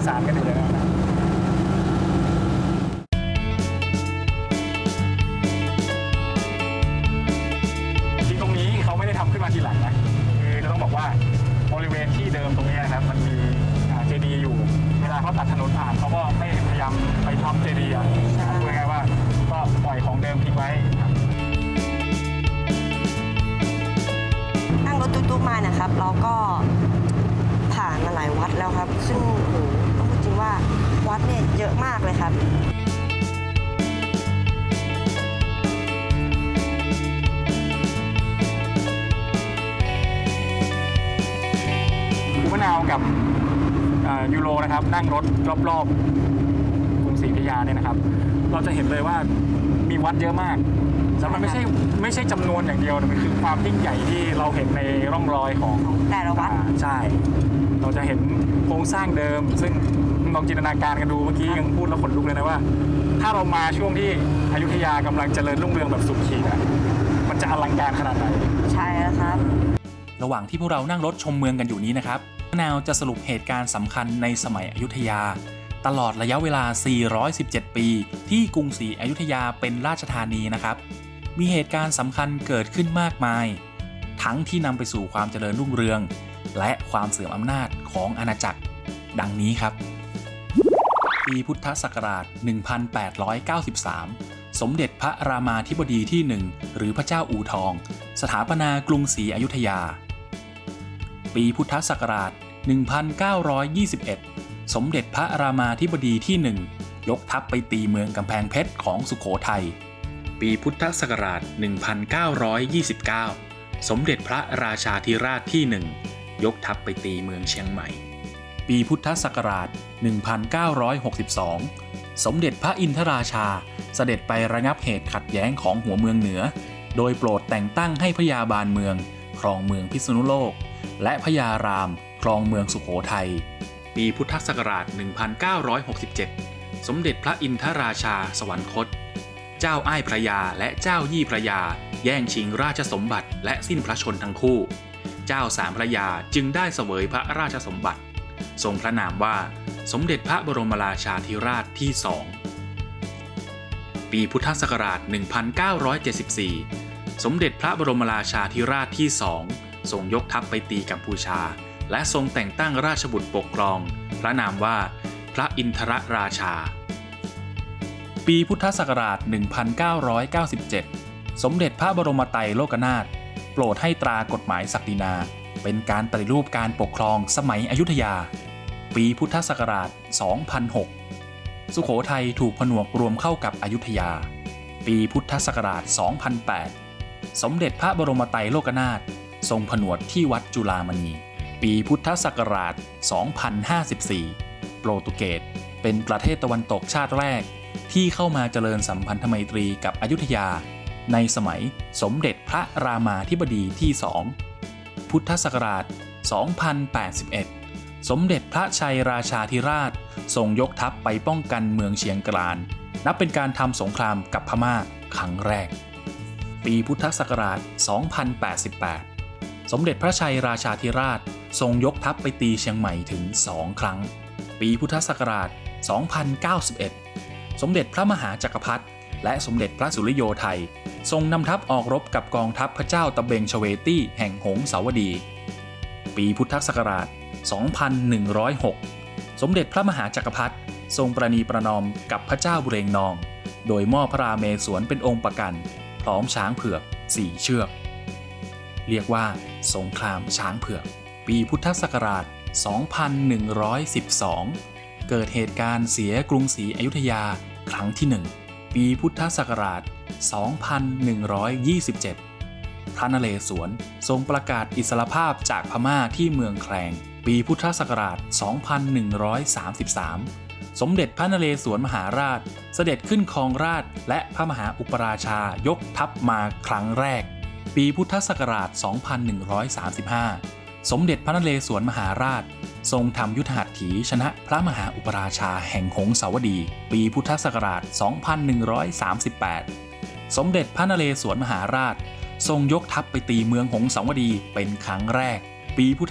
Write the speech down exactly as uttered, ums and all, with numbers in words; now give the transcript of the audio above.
สารกันอยู่เลยนะจริงตรงนี้เขาไม่ได้ทำขึ้นมาทีหลังนะคือจะต้องบอกว่าบริเวณที่เดิมตรงนี้นะครับมันมีเจดีย์อยู่เวลาเขาตัดถนนผ่านเขาก็ไม่พยายามไปทำเจดีย์อ่ะพูดง่ายๆว่าก็ปล่อยของเดิมทิ้งไว้นั่งรถตุ๊กๆมานะครับเราก็ผ่านมาหลายวัดแล้วครับซึ่งโหต้องพูดจริงว่าวัดเนี่ยเยอะมากเลยครับคุณมะนาวกับยูโรนะครับนั่งรถรอบๆกรุงศรีอยุธยาเนี่ยนะครับเราจะเห็นเลยว่ามีวัดเยอะมากแล้วมันไม่ใช่ไม่ใช่จำนวนอย่างเดียวแต่มันคือความยิ่งใหญ่ที่เราเห็นในร่องรอยของแต่ละวัดใช่เราจะเห็นโครงสร้างเดิมซึ่งลองจินตนาการกันดูเมื่อกี้ยังพูดแล้วขนลุกเลยนะว่าถ้าเรามาช่วงที่อยุธยากำลังเจริญรุ่งเรืองแบบสุดขีดอะมันจะอลังการขนาดไหนใช่แล้วครับระหว่างที่พวกเรานั่งรถชมเมืองกันอยู่นี้นะครับมะนาวจะสรุปเหตุการณ์สำคัญในสมัยอยุธยาตลอดระยะเวลาสี่ร้อยสิบเจ็ดปีที่กรุงศรีอยุธยาเป็นราชธานีนะครับมีเหตุการณ์สำคัญเกิดขึ้นมากมายทั้งที่นำไปสู่ความเจริญรุ่งเรืองและความเสื่อมอำนาจของอาณาจักรดังนี้ครับปีพุทธศักราช หนึ่งพันแปดร้อยเก้าสิบสาม สมเด็จพระรามาธิบดีที่หนึ่งหรือพระเจ้าอู่ทองสถาปนากรุงศรีอยุธยาปีพุทธศักราช หนึ่งพันเก้าร้อยยี่สิบเอ็ด สมเด็จพระรามาธิบดีที่หนึ่งยกทัพไปตีเมืองกำแพงเพชรของสุโขทัยปีพุทธศักราช หนึ่งพันเก้าร้อยยี่สิบเก้า สมเด็จพระราชาธิราชที่หนึ่งยกทัพไปตีเมืองเชียงใหม่ปีพุทธศักราช หนึ่งพันเก้าร้อยหกสิบสอง สมเด็จพระอินทราชาเสด็จไประงับเหตุขัดแย้งของหัวเมืองเหนือโดยโปรดแต่งตั้งให้พญาบาลเมืองครองเมืองพิษณุโลกและพญารามครองเมืองสุโขทัยปีพุทธศักราช หนึ่งพันเก้าร้อยหกสิบเจ็ด สมเด็จพระอินทราชาสวรรคตเจ้าอ้ายพระยาและเจ้ายี่พระยาแย่งชิงราชสมบัติและสิ้นพระชนทั้งคู่เจ้าสามพระยาจึงได้เสวยพระราชสมบัติทรงพระนามว่าสมเด็จพระบรมราชาธิราชที่สองปีพุทธศักราช หนึ่งพันเก้าร้อยเจ็ดสิบสี่ สมเด็จพระบรมราชาธิราชที่สองทรงยกทัพไปตีกัมพูชาและทรงแต่งตั้งราชบุตรปกครองพระนามว่าพระอินทรราชาปีพุทธศักราช หนึ่งพันเก้าร้อยเก้าสิบเจ็ด สมเด็จพระบรมไตรโลกนาถโปรดให้ตรากฎหมายศักดินาเป็นการปฏิรูปการปกครองสมัยอยุธยาปีพุทธศักราช สองพันหก สุโขทัยถูกผนวกรวมเข้ากับอยุธยาปีพุทธศักราช สองพันแปด สมเด็จพระบรมไตรโลกนาถทรงผนวดที่วัดจุฬามณีปีพุทธศักราช สองพันห้าสิบสี่ โปรตุเกสเป็นประเทศตะวันตกชาติแรกที่เข้ามาเจริญสัมพันธไมตรีกับอยุธยาในสมัยสมเด็จพระรามาธิบดีที่สองพุทธศักราช สองพันแปดสิบเอ็ด สมเด็จพระชัยราชาธิราชทรงยกทัพไปป้องกันเมืองเชียงกรานนับเป็นการทำสงครามกับพม่าครั้งแรกปีพุทธศักราช สองพันแปดสิบแปด สมเด็จพระชัยราชาธิราชทรงยกทัพไปตีเชียงใหม่ถึงสองครั้งปีพุทธศักราช สองพันเก้าสิบเอ็ด สมเด็จพระมหาจักรพรรดิและสมเด็จพระสุริโยไทยทรงนำทัพออกรบกับกองทัพพระเจ้าตะเบงชเวตี้แห่งหงสาวดีปีพุทธศักราช สองพันหนึ่งร้อยหก สมเด็จพระมหาจักรพรรดิทรงประนีประนอมกับพระเจ้าบุเรงนองโดยมอบพระราเมศวรเป็นองค์ประกันพร้อมช้างเผือกสี่เชือกเรียกว่าสงครามช้างเผือกปีพุทธศักราช สองพันหนึ่งร้อยสิบสอง เกิดเหตุการณ์เสียกรุงศรีอยุธยาครั้งที่หนึ่งปีพุทธศักราช สองพันหนึ่งร้อยยี่สิบเจ็ด พระนเรศวรทรงประกาศอิสรภาพจากพม่าที่เมืองแคลงปีพุทธศักราช สองพันหนึ่งร้อยสามสิบสาม สมเด็จพระนเรศวรมหาราชเสด็จขึ้นครองราชย์และพระมหาอุปราชายกทัพมาครั้งแรกปีพุทธศักราช สองพันหนึ่งร้อยสามสิบห้า สมเด็จพระนเรศวรมหาราชทรงทำยุทธหัตถีชนะพระมหาอุปราชาแห่งหงสาวดีปีพุทธศักราช สองพันหนึ่งร้อยสามสิบแปด สมเด็จพระนเรศวรมหาราชทรงยกทัพไปตีเมืองหงสาวดีเป็นครั้งแรกปีพุทธ